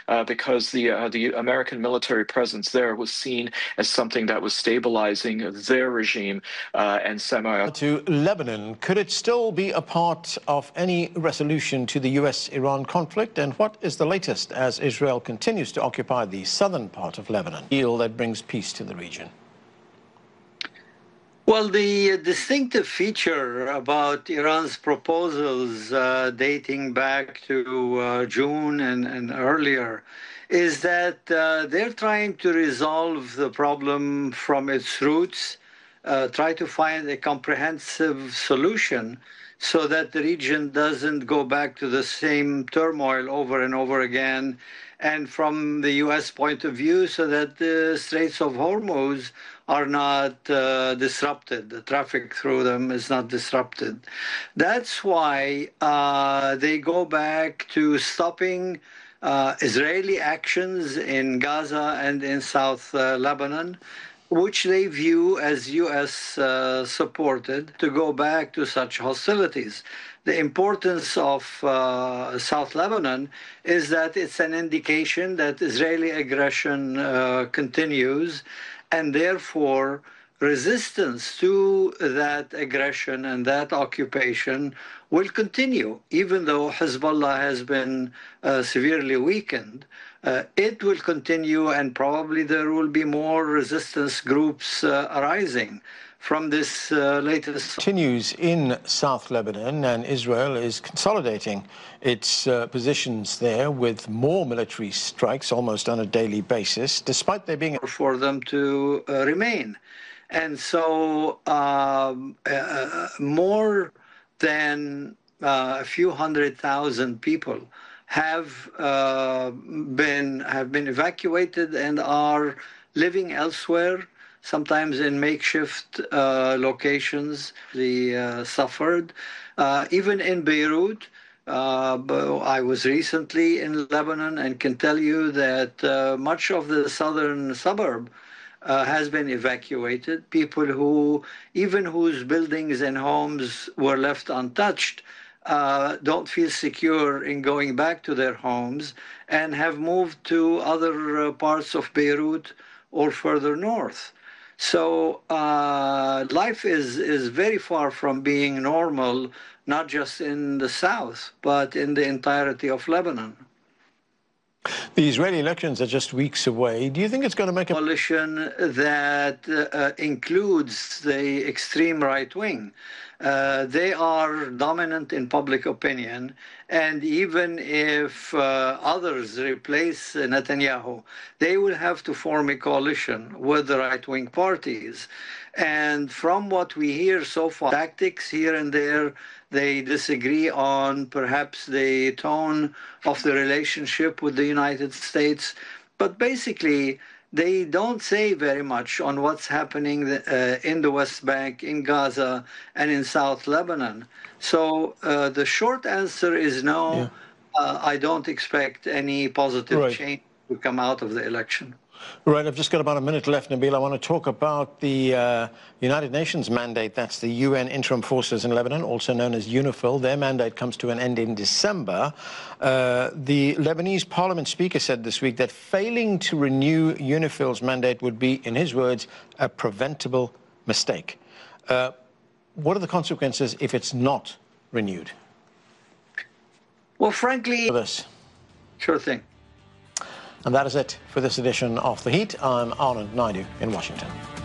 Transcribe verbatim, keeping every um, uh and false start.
uh, because the uh, the American military presence there was seen as something that was stabilizing their regime uh, and semi. To Lebanon, could it still be a part of any resolution to the U S Iran conflict? And what is the latest as Israel continues to occupy the southern part of Lebanon, a deal that brings peace to the region? Well, the distinctive feature about Iran's proposals uh, dating back to uh, June and, and earlier is that uh, they're trying to resolve the problem from its roots, uh, try to find a comprehensive solution so that the region doesn't go back to the same turmoil over and over again. And from the U S point of view, so that the Straits of Hormuz are not uh, disrupted. The traffic through them is not disrupted. That's why uh, they go back to stopping uh, Israeli actions in Gaza and in South uh, Lebanon, which they view as U S uh, supported, to go back to such hostilities. The importance of uh, South Lebanon is that it's an indication that Israeli aggression uh, continues, and therefore resistance to that aggression and that occupation will continue, even though Hezbollah has been uh, severely weakened. Uh, it will continue, and probably there will be more resistance groups uh, arising from this uh, latest... Continues in South Lebanon, and Israel is consolidating its uh, positions there with more military strikes almost on a daily basis, despite there being... for them to uh, remain. And so um, uh, more than uh, a few hundred thousand people have uh, been have been evacuated and are living elsewhere, sometimes in makeshift uh, locations. They uh, suffered. Uh, even in Beirut, uh, I was recently in Lebanon and can tell you that uh, much of the southern suburb uh, has been evacuated. People who, even whose buildings and homes were left untouched, uh, don't feel secure in going back to their homes and have moved to other uh, parts of Beirut or further north. So uh, life is, is very far from being normal, not just in the south, but in the entirety of Lebanon. The Israeli elections are just weeks away. Do you think it's going to make a coalition that uh, includes the extreme right wing? Uh, they are dominant in public opinion, and even if uh, others replace Netanyahu, they will have to form a coalition with the right-wing parties. And from what we hear so far, tactics here and there, they disagree on perhaps the tone of the relationship with the United States, but basically they don't say very much on what's happening uh, in the West Bank, in Gaza, and in South Lebanon. So uh, the short answer is no. Yeah. Uh, I don't expect any positive right. change to come out of the election. Right, I've just got about a minute left, Nabil. I want to talk about the uh, United Nations mandate. That's the U N Interim Forces in Lebanon, also known as UNIFIL. Their mandate comes to an end in December. Uh, the Lebanese parliament speaker said this week that failing to renew UNIFIL's mandate would be, in his words, a preventable mistake. Uh, what are the consequences if it's not renewed? Well, frankly... For this. Sure thing. And that is it for this edition of The Heat. I'm Anand Naidu in Washington.